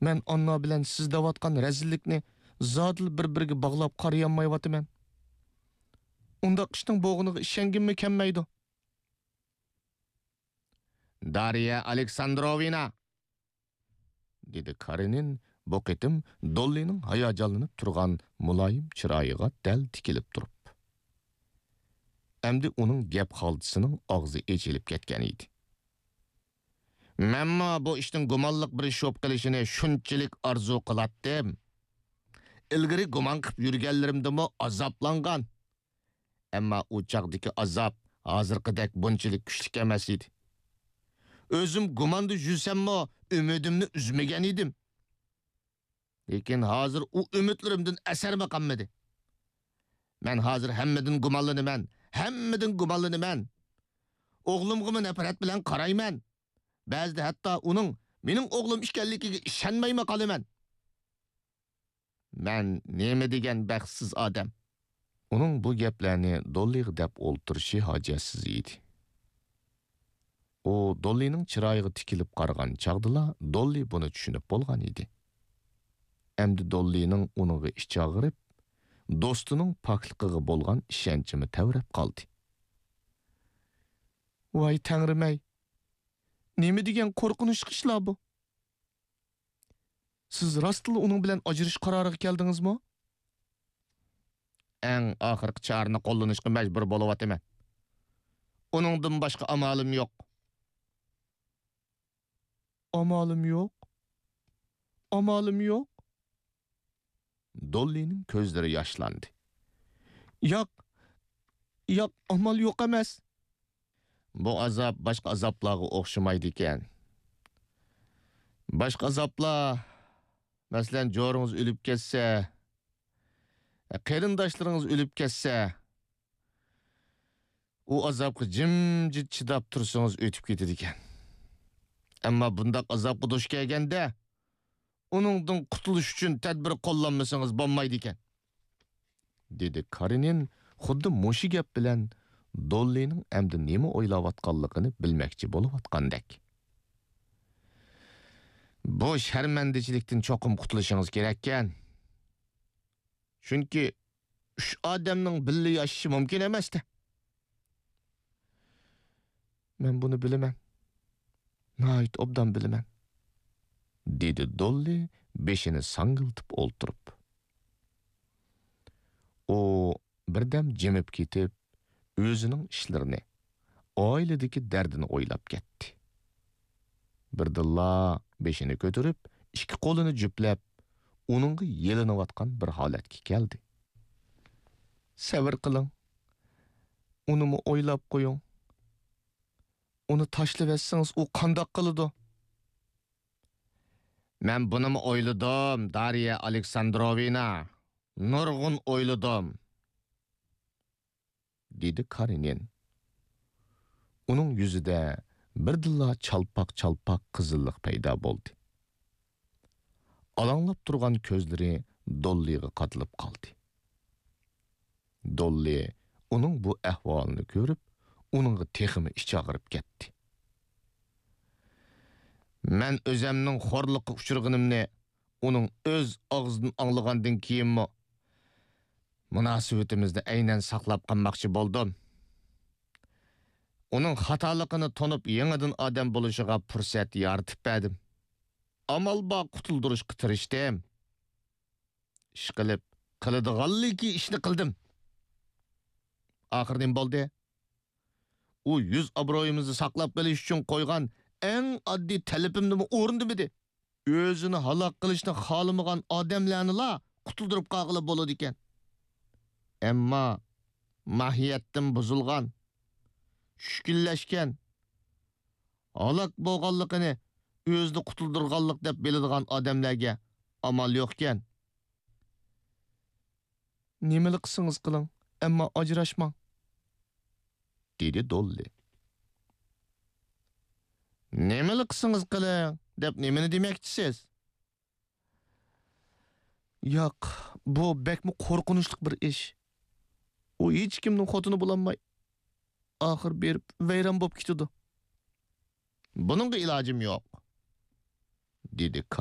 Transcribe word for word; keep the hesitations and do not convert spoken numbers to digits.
Men anna bilan siz davatgan rezillikni zadil bir-biriga bağlap qarayanmayvatıman. Unda qishning bo'g'iniga ishengimmi kelmaydi. Darya Aleksandrovna, dedi Karenin bu qitim Dollyning hayajonlanib turgan muloyim chiroyiga dal tikilib turib. Endi uning gap xaltisining og'zi echilib ketgan edi. Menma bu ishning gumonliq bir ish bo'lib qilishini shunchalik arzu qilatdim. Ilgari gumon qilib yurganlarimdimi azoblangan. Ammo u chaqdagi azob hozirgidek bunchalik kuchli emas edi. O'zim gumonda yursammi, umidimni uzmagan edim. Lekin hozir u umidlarimdan asarmi qolmadi. Men hozir hammadan gumonlanaman, hammadan gumonlanaman. O'g'limga nafrat bilan qarayman. Ba'zida hatto uning mening o'g'lim ekanligiga ishonmayman qolaman. Men nima degan baxtsiz odam. Uning bu gaplarni Dolly deb o'ltirishi hojatsiz edi. O Dollyning chiroyiga tikilib qaragan chaqdila Dolly buni tushunib bo'lgan edi. Endi Dollyning uniga ichi og'rib, do'stining pokligiga bo'lgan ishonchimi tavrab qoldi. Voy tangrimay. Nima degan qo'rqinch qishlar bu? Siz rostla uning bilan ajrish qaroriga keldingizmi? Eng oxirgi chorani qo'llanishga majbur bo'layapman. Uningdan boshqa amalim yo'q. Amalim yo'q. Amalim yo'q. Dollyning ko'zlari yoshlandi. Yo'q. Yo'q, amal yo'q emas. Bu azob boshqa azoblarga o'xshamaydi ekan. Boshqa azoblar, masalan, jo'ringiz o'lib ketsa, qarindoshlaringiz o'lib ketsa, u azobga jimjit chidab tursangiz o'tib ketadi ekan. Ammo bundaq azobga duch kelganda, uningdan qutulish uchun tadbir qo'llanmasangiz bo'lmaydi ekan, dedi Karenin xuddi mushi gap bilan Dollyning endi nima o'ylayotganligini bilmoqchi bo'layotgandek. Bu sharmandachilikdan cho'qim qutulishingiz kerak ekan. Chunki uch odamning birga yashashi mumkin emas-da. Men buni bilaman. Nayt obdan bilaman, dedi Dolly beshini sangiltib o'ltirib. O birdam jimib ketib, o'zining ishlarini, oiladagi dardini o'ylab ketdi. Birdilla beshini ko'tarib, ikki qo'lini juplab, uningga yelinayotgan bir holatga keldi. Sabr qiling. Unimi o'ylab qo'ying. Uni tashlab etsangiz u qandoq qiladi? Men bunimi o'yladim, Darya Aleksandrovna. Nurg'un o'yladim, dedi Karenin. Uning yuzida birdilla chalpaq-chalpaq qizillik paydo bo'ldi. Alanglab turgan ko'zlari Dollyga qatilib qoldi. Dolly uning bu ahvolini ko'rib, uningga teximi ichi og'rib ketdi. Men o'zimning xo'rliqqa uchirganimni uning o'z og'zidan anglagandan keyinmi munosabatimizni aynan saqlab qolmoqchi bo'ldim. Uning xatoligini tonib yangidan odam bo'lishiga fursat yaratib berdim. Amal bor qutuldirishga tirishdim. Ish qilib, qiladiganligi ishni qildim. Oxir nima bo'ldi? U yuz obro'yimizni saqlab qolish uchun qo'ygan eng oddiy talabimni o'rindimidi? O'zini halok qilishni xohlamagan odamlarni qutuldirib qolg'ili bo'ladi ekan. Ammo mahiyatdan buzilgan, tushkunlashgan, halok bo'lganligini o'zini qutuldirganlik deb biladigan odamlarga amal yo'q ekan. Nimali qilsangiz qiling, ammo ajrashmang, dedi Dolly. Nimali qilsangiz qiling deb nimani demoqchisiz? Yo'q, bu bekmi qo'rqinchli bir ish. U hech kimning xotini bo'lolmay, oxir berib vayron bo'lib ketdi. Buningga ilojim yo'q, dedi